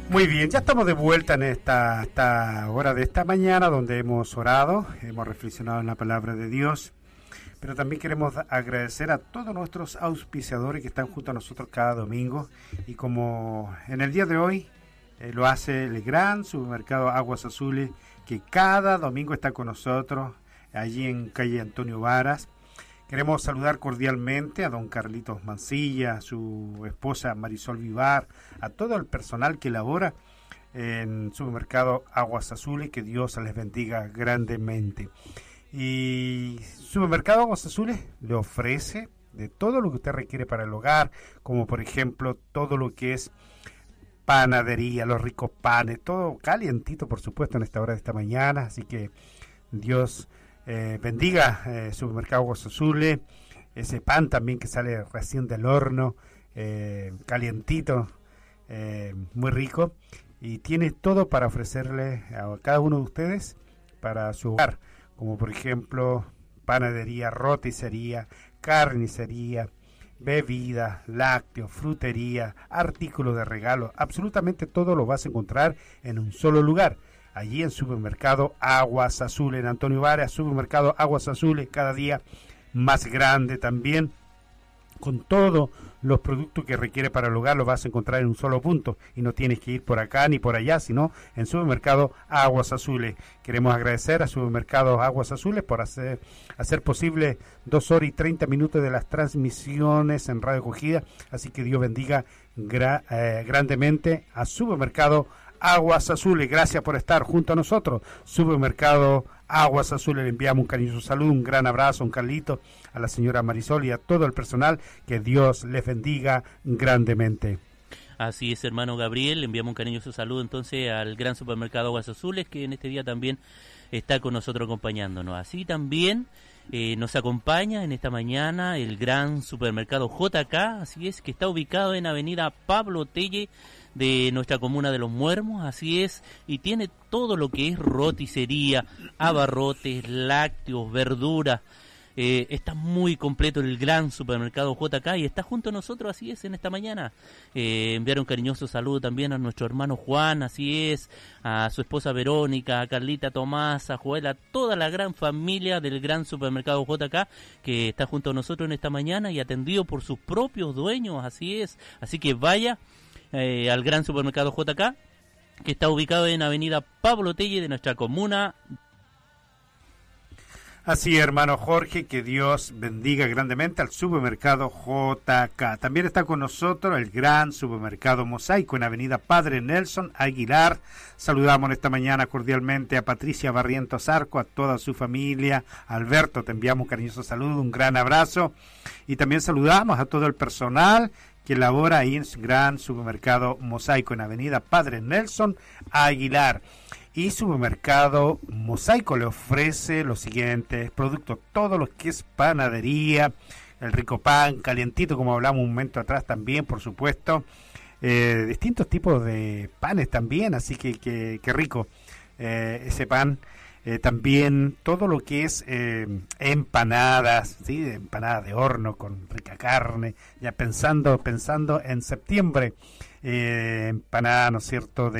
Muy bien, ya estamos de vuelta en esta hora de esta mañana donde hemos orado, hemos reflexionado en la palabra de Dios, pero también queremos agradecer a todos nuestros auspiciadores que están junto a nosotros cada domingo y como en el día de hoy lo hace el gran supermercado Aguas Azules que cada domingo está con nosotros allí en calle Antonio Varas. Queremos saludar cordialmente a don Carlitos Mancilla, a su esposa Marisol Vivar, a todo el personal que labora en Supermercado Aguas Azules, que Dios les bendiga grandemente. Y Supermercado Aguas Azules le ofrece de todo lo que usted requiere para el hogar, como por ejemplo todo lo que es panadería, los ricos panes, todo calientito por supuesto en esta hora de esta mañana, así que Dios bendiga Supermercado Aguas Azules, ese pan también que sale recién del horno, calientito, muy rico, y tiene todo para ofrecerle a cada uno de ustedes para su hogar, como por ejemplo panadería, roticería, carnicería, bebidas, lácteos, frutería, artículos de regalo, absolutamente todo lo vas a encontrar en un solo lugar. Allí en Supermercado Aguas Azules, en Antonio Varas, Supermercado Aguas Azules, cada día más grande también, con todos los productos que requiere para el hogar, los vas a encontrar en un solo punto y no tienes que ir por acá ni por allá, sino en Supermercado Aguas Azules. Queremos agradecer a Supermercado Aguas Azules por hacer posible 2 horas y 30 minutos de las transmisiones en Radio Acogida, así que Dios bendiga grandemente a Supermercado Aguas Azules. Gracias por estar junto a nosotros. Supermercado Aguas Azules, le enviamos un cariñoso saludo, un gran abrazo a un Carlito, a la señora Marisol y a todo el personal, que Dios les bendiga grandemente. Así es, hermano Gabriel, le enviamos un cariñoso saludo entonces al gran Supermercado Aguas Azules, que en este día también está con nosotros acompañándonos. Así también nos acompaña en esta mañana el gran Supermercado JK, así es, que está ubicado en Avenida Pablo Telle de nuestra comuna de Los Muermos, así es, y tiene todo lo que es roticería, abarrotes, lácteos, verduras. Está muy completo el gran Supermercado JK y está junto a nosotros, así es, en esta mañana. Enviar un cariñoso saludo también a nuestro hermano Juan, así es, a su esposa Verónica, a Carlita Tomás, a Joel, a toda la gran familia del gran Supermercado JK que está junto a nosotros en esta mañana y atendido por sus propios dueños, así es. Así que vaya al gran Supermercado JK, que está ubicado en Avenida Pablo Telle de nuestra comuna. Así, hermano Jorge, que Dios bendiga grandemente al Supermercado JK. También está con nosotros el gran Supermercado Mosaico en Avenida Padre Nelson Aguilar. Saludamos esta mañana cordialmente a Patricia Barrientos Arco, a toda su familia. Alberto, te enviamos un cariñoso saludo, un gran abrazo. Y también saludamos a todo el personal que labora ahí en el gran Supermercado Mosaico en Avenida Padre Nelson Aguilar. Y Supermercado Mosaico le ofrece los siguientes productos, todo lo que es panadería, el rico pan, calientito, como hablamos un momento atrás también, por supuesto, distintos tipos de panes también, así que rico ese pan. También todo lo que es empanadas, ¿sí? Empanadas de horno con rica carne, ya pensando en septiembre, empanadas, ¿no es cierto?,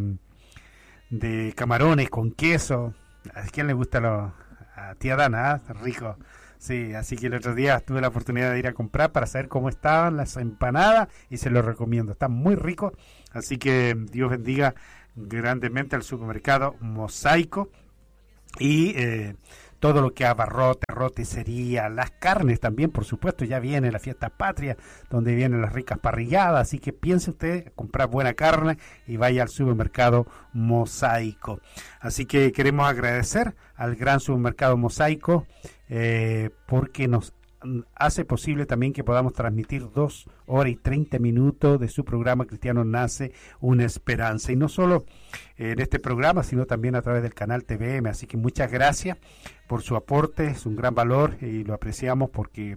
de camarones con queso. ¿A quién le gusta a tía Dana? Rico. Sí, así que el otro día tuve la oportunidad de ir a comprar para saber cómo estaban las empanadas y se lo recomiendo. Está muy rico, así que Dios bendiga grandemente al Supermercado Mosaico y todo lo que abarrote, roticería, las carnes también, por supuesto, ya viene la fiesta patria, donde vienen las ricas parrilladas, así que piense usted comprar buena carne y vaya al Supermercado Mosaico. Así que queremos agradecer al gran Supermercado Mosaico porque nos hace posible también que podamos transmitir 2 horas y 30 minutos de su programa Cristiano Nace una Esperanza, y no solo en este programa, sino también a través del canal TVM, así que muchas gracias por su aporte, es un gran valor y lo apreciamos porque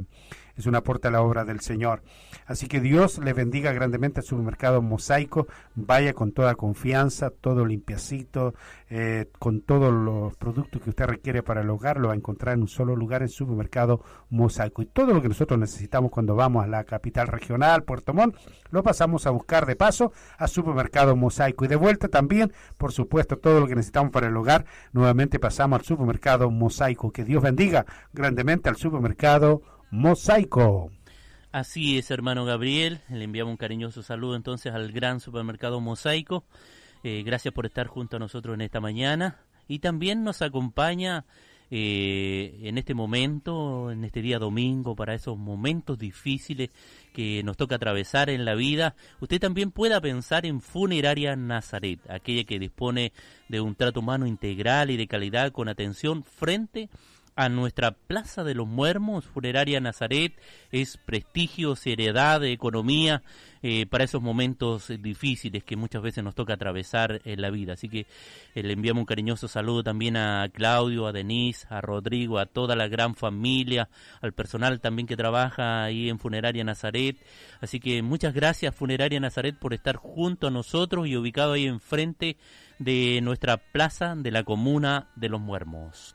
es un aporte a la obra del Señor. Así que Dios le bendiga grandemente al supermercado Mosaico. Vaya con toda confianza, todo limpiacito, con todos los productos que usted requiere para el hogar, lo va a encontrar en un solo lugar, en supermercado Mosaico. Y todo lo que nosotros necesitamos cuando vamos a la capital regional, Puerto Montt, lo pasamos a buscar de paso a supermercado Mosaico. Y de vuelta también, por supuesto, todo lo que necesitamos para el hogar, nuevamente pasamos al supermercado Mosaico. Que Dios bendiga grandemente al supermercado Mosaico. Así es, hermano Gabriel, le enviamos un cariñoso saludo entonces al gran supermercado Mosaico. Gracias por estar junto a nosotros en esta mañana, y también nos acompaña en este momento, en este día domingo, para esos momentos difíciles que nos toca atravesar en la vida. Usted también pueda pensar en Funeraria Nazaret, aquella que dispone de un trato humano integral y de calidad con atención frente a nuestra Plaza de los Muermos. Funeraria Nazaret es prestigio, seriedad, economía para esos momentos difíciles que muchas veces nos toca atravesar en la vida. Así que le enviamos un cariñoso saludo también a Claudio, a Denise, a Rodrigo, a toda la gran familia, al personal también que trabaja ahí en Funeraria Nazaret. Así que muchas gracias, Funeraria Nazaret, por estar junto a nosotros y ubicado ahí enfrente de nuestra plaza de la comuna de Los Muermos.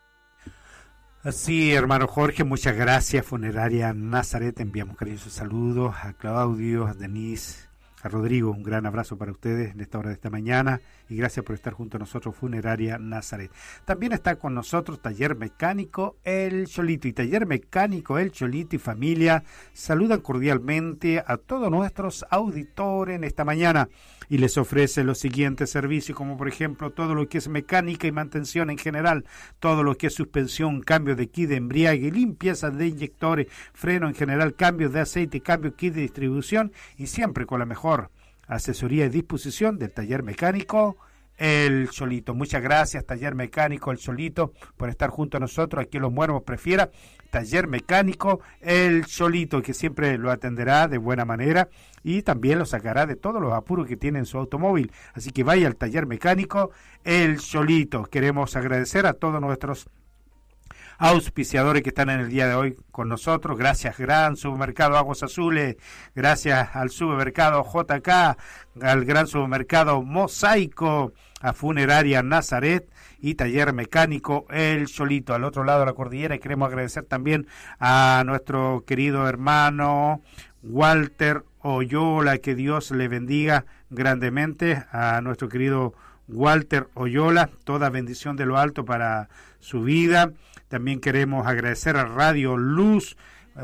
Sí, hermano Jorge, muchas gracias. Funeraria Nazaret, enviamos cariñosos saludos a Claudio, a Denise, a Rodrigo. Un gran abrazo para ustedes en esta hora de esta mañana y gracias por estar junto a nosotros, Funeraria Nazaret. También está con nosotros Taller Mecánico El Cholito, y Taller Mecánico El Cholito y familia saludan cordialmente a todos nuestros auditores en esta mañana y les ofrece los siguientes servicios, como por ejemplo todo lo que es mecánica y mantención en general, todo lo que es suspensión, cambio de kit de embriague, limpieza de inyectores, freno en general, cambios de aceite, cambio kit de distribución, y siempre con la mejor asesoría y disposición del Taller Mecánico El Cholito. Muchas gracias, Taller Mecánico El Cholito, por estar junto a nosotros aquí en Los Muermos. Prefiera Taller Mecánico El Cholito, que siempre lo atenderá de buena manera y también lo sacará de todos los apuros que tiene en su automóvil. Así que vaya al Taller Mecánico El Cholito. Queremos agradecer a todos nuestros auspiciadores que están en el día de hoy con nosotros. Gracias, Gran Supermercado Aguas Azules, gracias al Supermercado JK, al Gran Supermercado Mosaico, a Funeraria Nazaret y Taller Mecánico El Cholito, al otro lado de la cordillera. Y queremos agradecer también a nuestro querido hermano Walter Oyola, que Dios le bendiga grandemente a nuestro querido Walter Oyola, toda bendición de lo alto para su vida. También queremos agradecer a Radio Luz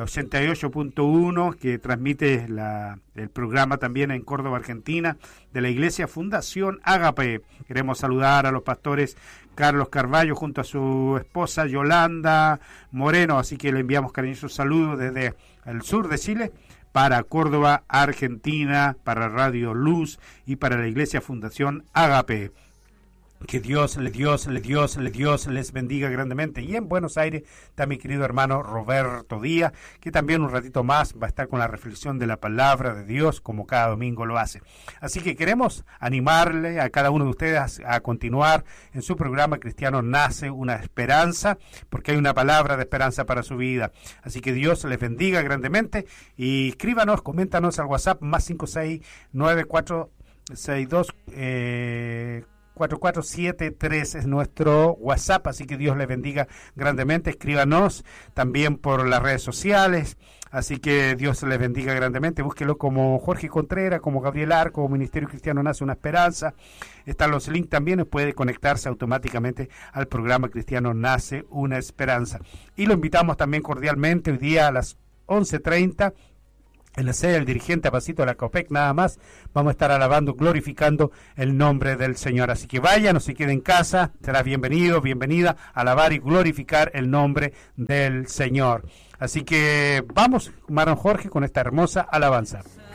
88.1, que transmite el programa también en Córdoba, Argentina, de la Iglesia Fundación Ágape. Queremos saludar a los pastores Carlos Carballo junto a su esposa Yolanda Moreno, así que le enviamos cariñosos saludos desde el sur de Chile para Córdoba, Argentina, para Radio Luz y para la Iglesia Fundación Ágape. Que Dios les bendiga grandemente. Y en Buenos Aires está mi querido hermano Roberto Díaz, que también un ratito más va a estar con la reflexión de la palabra de Dios, como cada domingo lo hace. Así que queremos animarle a cada uno de ustedes a continuar en su programa Cristiano Nace una Esperanza, porque hay una palabra de esperanza para su vida. Así que Dios les bendiga grandemente y escríbanos, coméntanos al WhatsApp más 569-462 4473 es nuestro WhatsApp, así que Dios les bendiga grandemente. Escríbanos también por las redes sociales, así que Dios les bendiga grandemente. Búsquelo como Jorge Contreras, como Gabriel Arco, como Ministerio Cristiano Nace una Esperanza. Están los links también, puede conectarse automáticamente al programa Cristiano Nace una Esperanza. Y lo invitamos también cordialmente hoy día a las 11:30 en la sede del dirigente Apacito de la COPEC, nada más. Vamos a estar alabando, glorificando el nombre del Señor. Así que vaya, no se quede en casa, será bienvenido, bienvenida a alabar y glorificar el nombre del Señor. Así que vamos, hermano Jorge, con esta hermosa alabanza.